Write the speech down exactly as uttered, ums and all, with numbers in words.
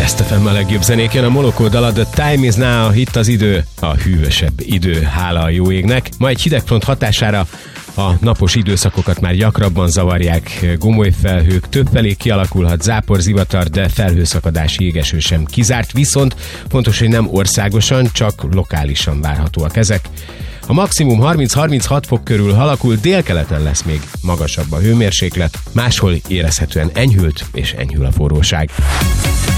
Best ef em a legjobb zenék jön a Moloko dala, The Time is Now, itt az idő, a hűvösebb idő, hála a jó égnek. Ma egy hidegfront hatására a napos időszakokat már gyakrabban zavarják gomoly felhők, többfelé kialakulhat zápor, zivatar, de felhőszakadás, jégeső sem kizárt, viszont fontos, hogy nem országosan, csak lokálisan várhatóak ezek. A maximum harminc-harminchat fok körül alakul, délkeleten lesz még magasabb a hőmérséklet, máshol érezhetően enyhült és enyhül a forróság.